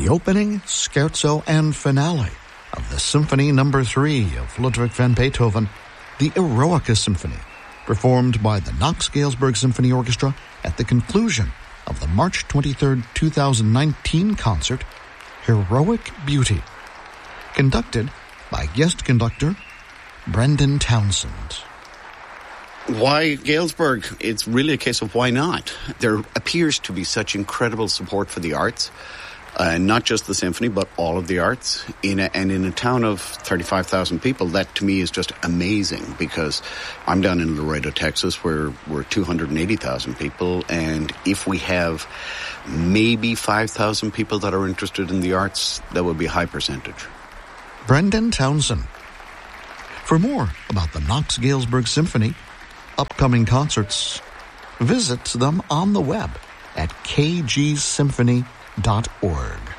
the opening, scherzo, and finale of the Symphony No. 3 of Ludwig van Beethoven, the Eroica Symphony, performed by the Knox-Galesburg Symphony Orchestra at the conclusion of the March 23, 2019 concert, Heroic Beauty, conducted by guest conductor Brendan Townsend. Why Galesburg? It's really a case of why not. There appears to be such incredible support for the arts, not just the symphony, but all of the arts. In a town of 35,000 people, that to me is just amazing, because I'm down in Laredo, Texas, where we're 280,000 people, and if we have maybe 5,000 people that are interested in the arts, that would be a high percentage. Brendan Townsend. For more about the Knox-Galesburg Symphony, upcoming concerts, visit them on the web at kgsymphony.org.